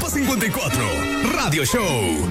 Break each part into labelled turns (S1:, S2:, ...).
S1: Depa 54 Radio Show.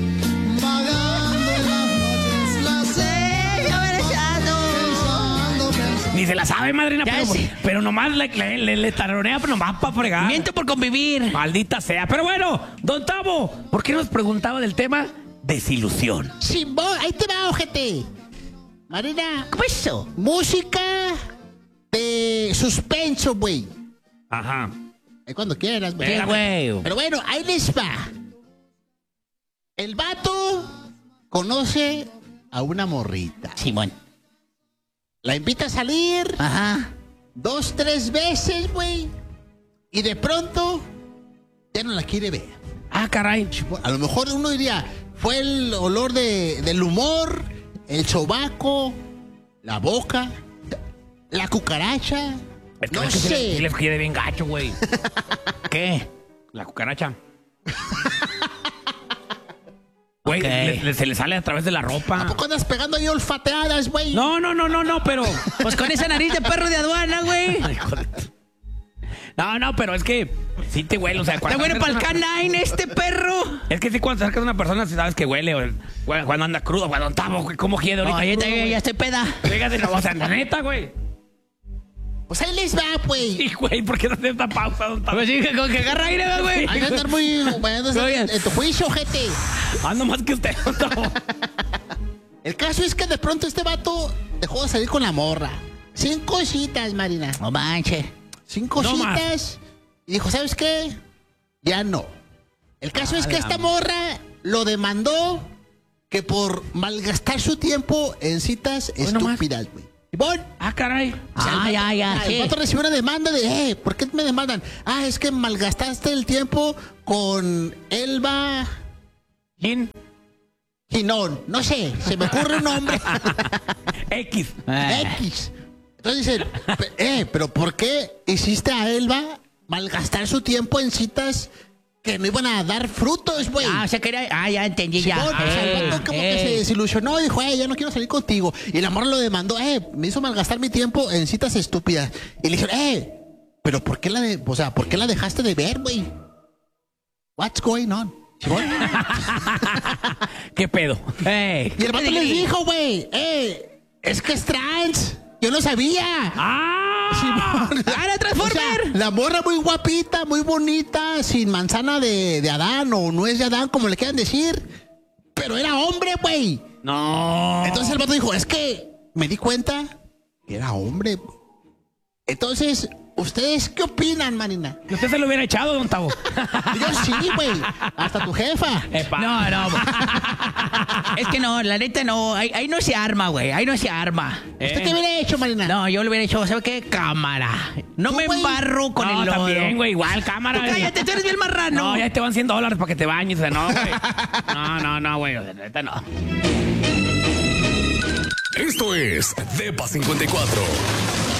S2: Ni se la sabe, madrina, pero nomás le taronea, pero nomás para fregar.
S3: Miento por convivir.
S2: Maldita sea. Pero bueno, don Tavo, ¿por qué nos preguntaba del tema desilusión?
S4: Simón, ahí te va, ojete. Marina,
S3: ¿Cómo es eso?
S4: música de suspenso, güey.
S2: Ajá.
S4: Ahí cuando quieras, güey.
S3: ¿Qué, güey?
S4: Pero bueno, ahí les va. El vato conoce a una morrita.
S3: Simón.
S4: La invita a salir
S3: Ajá.
S4: 2, 3 veces, güey. Y de pronto ya no la quiere ver.
S2: Ah, caray.
S4: A lo mejor uno diría, fue el olor del humor, el sobaco, la boca, la cucaracha. No
S2: Es que
S4: sé.
S2: sí les quiere bien gacho, güey.
S3: ¿Qué?
S2: La cucaracha. Güey,
S3: Ok.
S2: se le sale a través de la ropa.
S4: ¿A poco andas pegando ahí olfateadas, güey?
S2: No, pero...
S3: Pues con esa nariz de perro de aduana, güey.
S2: Ay, joder. No, pero es que sí te huele, o sea...
S3: Está bueno para el canine este perro.
S2: Es que sí, cuando te acercas a una persona, sí sabes que huele. O cuando anda crudo, cuando Tavo, ¿cómo quiere ahorita?
S3: Oye,
S2: crudo, güey?
S3: ya estoy peda.
S2: Fíjate, no, o sea, la neta, güey.
S4: Pues ahí les va, güey.
S2: Sí, güey, ¿por qué no haces esta pausa, don Tavo?
S3: Pues sí, con que agarra aire, güey.
S4: Hay que andar muy... bueno, en tu juicio, gente.
S2: Ando más que usted, don Tavo.
S4: El caso es que de pronto este vato dejó de salir con la morra. 5 citas, Marina.
S3: No manches.
S4: 5
S2: No más.
S4: citas. Y dijo, ¿sabes qué? Ya no. El caso es que esta morra lo demandó que por malgastar su tiempo en citas
S2: Hoy nomás.
S4: estúpidas, güey. ¿Simón?
S2: Ah, caray.
S4: O sea, el
S3: sí.
S4: vato recibió una demanda de, ¿por qué me demandan? Ah, es que malgastaste el tiempo con Elba
S2: ¿Quién?
S4: Ginón. No sé, se me ocurre un nombre.
S2: X.
S4: X. Entonces dicen, pero ¿por qué hiciste a Elba malgastar su tiempo en citas que no iban a dar frutos, güey?
S3: O sea que era... ya entendí, ya.
S4: Simón, o sea, el vato como que se desilusionó y dijo, ya no quiero salir contigo. Y la morra lo demandó, me hizo malgastar mi tiempo en citas estúpidas. Y le dijeron, pero ¿por qué ¿por qué la dejaste de ver, güey? What's going on? Simón.
S2: ¿Qué pedo?
S4: Y el vato les dijo, güey, es que es trans. Yo no sabía.
S2: ¡Ah!
S3: ¡Era Transformer!
S4: O sea, la morra muy guapita, muy bonita, sin manzana de Adán o nuez de Adán, como le quieran decir. Pero era hombre, güey.
S2: No.
S4: Entonces el vato dijo, es que me di cuenta que era hombre. Entonces, ¿ustedes qué opinan, Marina?
S2: Que usted se lo hubiera echado, don Tavo.
S4: Yo sí, güey. Hasta tu jefa.
S2: Epa.
S3: No. Es que no, la neta no. Ahí no se arma, güey. Ahí no se arma.
S4: ¿Usted qué hubiera hecho, Marina?
S3: No, yo le hubiera hecho, ¿sabe qué? Cámara. No
S4: ¿Tú,
S3: me
S4: güey?
S3: embarro con
S2: No,
S3: el lodo.
S2: también, güey, igual, cámara.
S3: Tú cállate, tú eres bien marrano.
S2: No, ya te van $100 para que te bañes. O sea, no, güey. No, güey. O sea, neta no.
S1: Esto es Depa 54